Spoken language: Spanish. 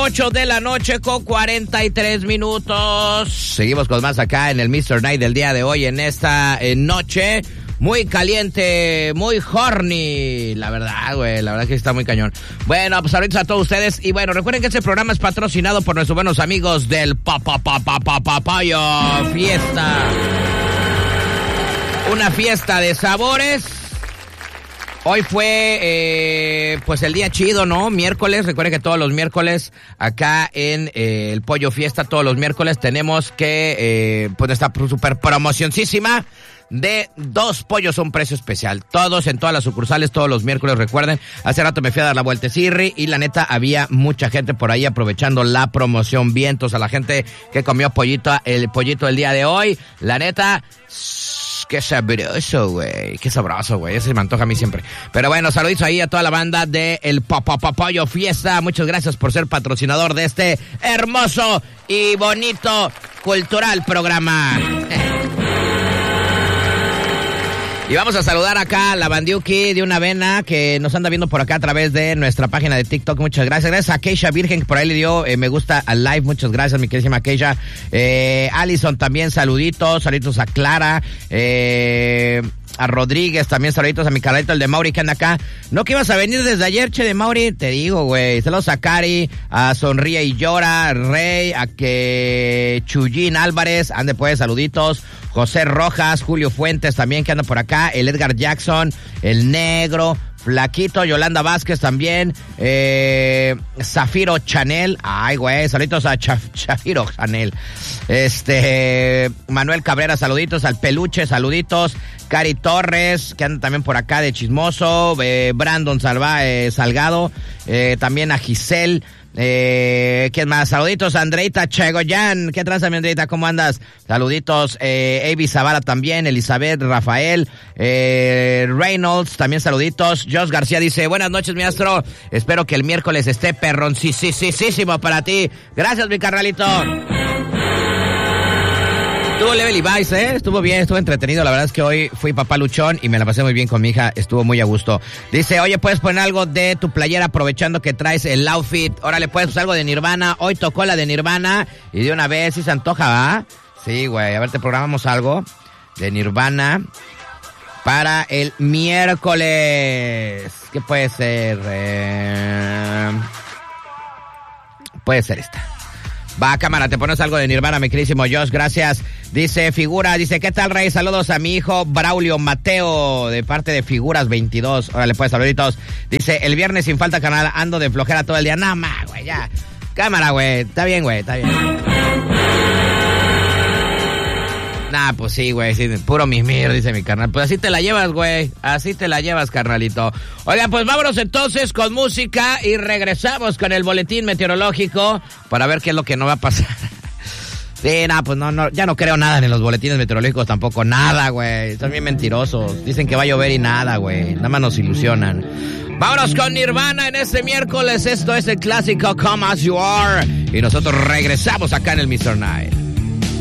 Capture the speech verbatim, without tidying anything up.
ocho de la noche con cuarenta y tres minutos. Seguimos con más acá en el mister Night del día de hoy, en esta eh, noche muy caliente, muy horny. La verdad, güey, la verdad que está muy cañón. Bueno, pues ahorita a todos ustedes. Y bueno, recuerden que este programa es patrocinado por nuestros buenos amigos del Papapapapapayo Fiesta. Una fiesta de sabores. Hoy fue, eh, pues el día chido, ¿no? Miércoles, recuerden que todos los miércoles acá en eh, el Pollo Fiesta, todos los miércoles tenemos que, eh, pues esta super promocioncísima de dos pollos a un precio especial. Todos en todas las sucursales, todos los miércoles, recuerden. Hace rato me fui a dar la vuelta Sirri y la neta había mucha gente por ahí aprovechando la promoción. Vientos a la gente que comió pollito, el pollito el día de hoy. La neta, qué sabroso, güey. Qué sabroso, güey. Ese me antoja a mí siempre. Pero bueno, saluditos ahí a toda la banda de el Papapapayo Fiesta. Muchas gracias por ser patrocinador de este hermoso y bonito cultural programa. Y vamos a saludar acá a la Bandiuki de una avena que nos anda viendo por acá a través de nuestra página de TikTok. Muchas gracias. Gracias a Keisha Virgen que por ahí le dio eh, me gusta al live. Muchas gracias, mi queridísima Keisha. Eh, Allison también, saluditos. Saluditos a Clara. Eh... A Rodríguez, también saluditos a mi carnalito, el de Mauri, que anda acá. ¿No que ibas a venir desde ayer, che, de Mauri? Te digo, güey. Saludos a Cari, a Sonríe y Llora, Rey, a que Chuyín Álvarez, ande pues, saluditos. José Rojas, Julio Fuentes también, que anda por acá. El Edgar Jackson, el Negro, Flaquito, Yolanda Vázquez también, eh, Zafiro Chanel, ay güey, saluditos a Chaf, Zafiro Chanel, este, Manuel Cabrera, saluditos, al Peluche, saluditos, Cari Torres, que anda también por acá de chismoso, eh, Brandon Salva, eh, Salgado, eh, también a Giselle, Eh, ¿quién más? Saluditos a Andreita Chegoyan. ¿Qué tranza, mi Andreita? ¿Cómo andas? Saluditos, eh, Avi Zavala también, Elizabeth, Rafael, eh, Reynolds, también saluditos. Josh García dice, buenas noches, mi astro. Espero que el miércoles esté perrón, sí, sí, sí, sí, sí, para ti. Gracias, mi carnalito. Estuvo Level y Vice, ¿eh? Estuvo bien, estuvo entretenido. La verdad es que hoy fui papá luchón y me la pasé muy bien con mi hija. Estuvo muy a gusto. Dice, oye, ¿puedes poner algo de tu playera aprovechando que traes el outfit? Órale, ¿puedes usar algo de Nirvana? Hoy tocó la de Nirvana y de una vez, ¿sí se antoja, va? Sí, güey. A ver, te programamos algo de Nirvana para el miércoles. ¿Qué puede ser? Eh... Puede ser esta. Va, cámara, te pones algo de Nirvana, mi queridísimo Josh, gracias. Dice Figura, dice, ¿qué tal, Rey? Saludos a mi hijo Braulio Mateo, de parte de Figuras veintidós. Órale, pues, saluditos. Dice, el viernes sin falta canal, ando de flojera todo el día. No, ma, güey, ya. Cámara, güey, está bien, güey, está bien. Nah, pues sí, güey, sí, puro mimir, dice mi carnal. Pues así te la llevas, güey, así te la llevas, carnalito. Oigan, pues vámonos entonces con música y regresamos con el boletín meteorológico para ver qué es lo que nos va a pasar. Sí, nah, pues no, no, ya no creo nada en los boletines meteorológicos tampoco, nada, güey, son bien mentirosos. Dicen que va a llover y nada, güey, nada más nos ilusionan. Vámonos con Nirvana en este miércoles, esto es el clásico Come As You Are y nosotros regresamos acá en el mister Night.